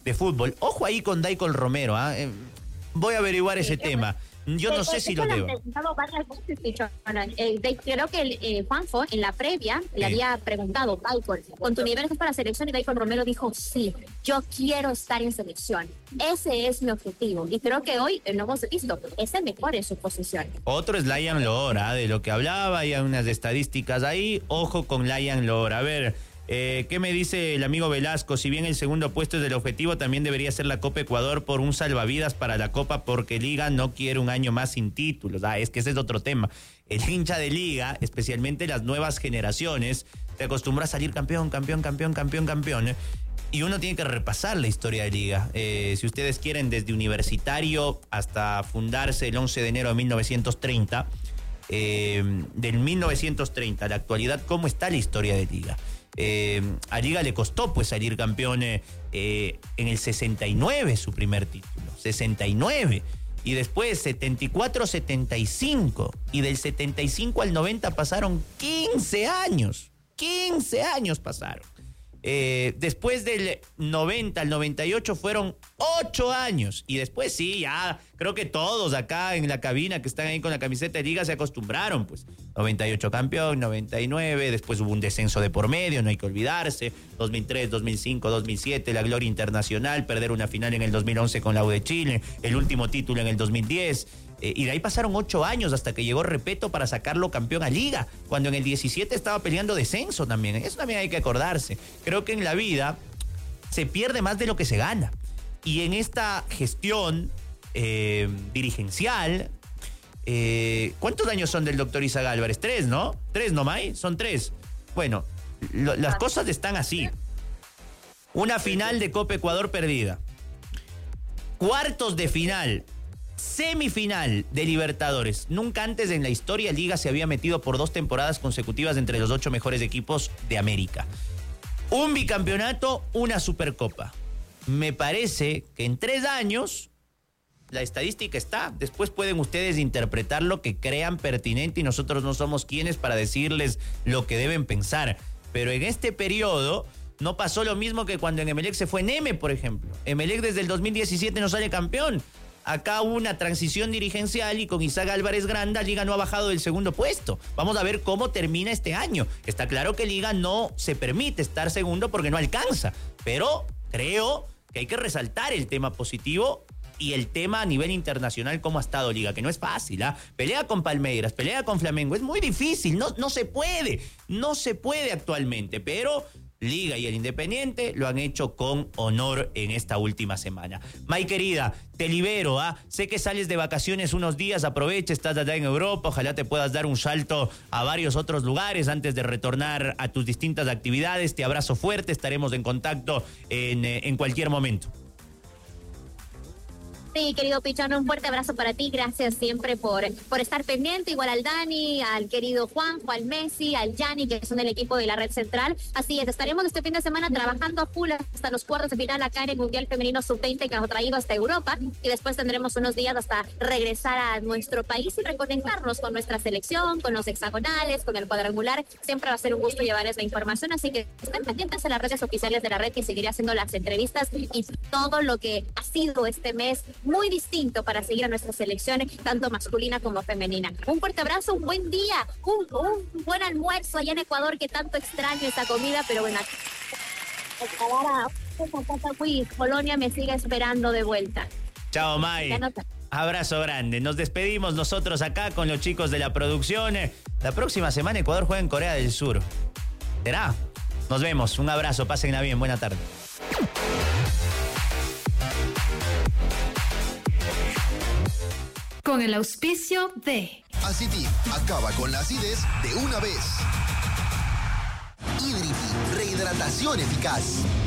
de fútbol. Ojo ahí con Daicol Romero, voy a averiguar ese tema. Yo no sé si lo debo. Creo que Juanjo en la previa le había preguntado, Daicol, ¿con tu nivel estás para selección? Y Daicol Romero dijo, sí, yo quiero estar en selección. Ese es mi objetivo. Y creo que hoy lo hemos visto, es el mejor en su posición. Otro es Layan Loor, de lo que hablaba, hay unas estadísticas ahí. Ojo con Layan Loor. A ver, ¿qué me dice el amigo Velasco? Si bien el segundo puesto es el objetivo, también debería ser la Copa Ecuador por un salvavidas para la Copa, porque Liga no quiere un año más sin títulos. Es que ese es otro tema. El hincha de Liga, especialmente las nuevas generaciones, se acostumbra a salir campeón. Y uno tiene que repasar la historia de Liga. Si ustedes quieren, desde Universitario hasta fundarse el 11 de enero de 1930, del 1930 a la actualidad, ¿cómo está la historia de Liga? A Liga le costó pues salir campeón en el 69, su primer título, 69, y después 74-75, y del 75 al 90 pasaron 15 años pasaron. Después del 90 al 98 fueron 8 años. Y después sí, ya creo que todos acá en la cabina que están ahí con la camiseta de Liga se acostumbraron, pues 98 campeón, 99, después hubo un descenso de por medio, no hay que olvidarse, 2003, 2005, 2007, la gloria internacional, perder una final en el 2011 con la U de Chile, el último título en el 2010. Y de ahí pasaron 8 años hasta que llegó Repeto para sacarlo campeón a Liga, cuando en el 17 estaba peleando descenso también. Eso también hay que acordarse. Creo que en la vida se pierde más de lo que se gana. Y en esta gestión dirigencial, ¿cuántos años son del doctor Isaac Álvarez? 3, ¿no? 3, ¿no, May? Son 3. Bueno, las cosas están así. Una final de Copa Ecuador perdida. Cuartos de final. Semifinal de Libertadores. Nunca antes en la historia Liga se había metido por 2 temporadas consecutivas entre los 8 mejores equipos de América. Un bicampeonato, una Supercopa. Me parece que en 3 años la estadística está. Después pueden ustedes interpretar lo que crean pertinente y nosotros no somos quienes para decirles lo que deben pensar. Pero en este periodo no pasó lo mismo que cuando en Emelec se fue Neme, por ejemplo. Emelec desde el 2017 no sale campeón. Acá hubo una transición dirigencial y con Isaac Álvarez Granda, Liga no ha bajado del segundo puesto. Vamos a ver cómo termina este año. Está claro que Liga no se permite estar segundo porque no alcanza, pero creo que hay que resaltar el tema positivo y el tema a nivel internacional, cómo ha estado Liga, que no es fácil, pelea con Palmeiras, pelea con Flamengo, es muy difícil, no se puede actualmente, pero Liga y el Independiente lo han hecho con honor en esta última semana. May, querida, te libero, sé que sales de vacaciones unos días, aprovecha, estás allá en Europa, ojalá te puedas dar un salto a varios otros lugares antes de retornar a tus distintas actividades. Te abrazo fuerte, estaremos en contacto en cualquier momento. Sí, querido Pichón, un fuerte abrazo para ti. Gracias siempre por estar pendiente. Igual al Dani, al querido Juanjo, al Messi, al Yanni, que son el equipo de la Red Central. Así es, estaremos este fin de semana trabajando a full hasta los cuartos de final acá en el Mundial Femenino Sub-20 que nos ha traído hasta Europa. Y después tendremos unos días hasta regresar a nuestro país y reconectarnos con nuestra selección, con los hexagonales, con el cuadrangular. Siempre va a ser un gusto llevarles la información. Así que estén pendientes en las redes oficiales de la red, que seguiré haciendo las entrevistas y todo lo que ha sido este mes muy distinto para seguir a nuestra selección, tanto masculina como femenina. Un fuerte abrazo, un buen día, un buen almuerzo allá en Ecuador, que tanto extraño esta comida, pero bueno, Polonia me sigue esperando de vuelta. Chao, May. Abrazo grande. Nos despedimos nosotros acá con los chicos de la producción. La próxima semana Ecuador juega en Corea del Sur. ¿Será? Nos vemos. Un abrazo. Pásenla bien. Buena tarde. Con el auspicio de Acitip acaba con la acidez de una vez. Idripi, rehidratación eficaz.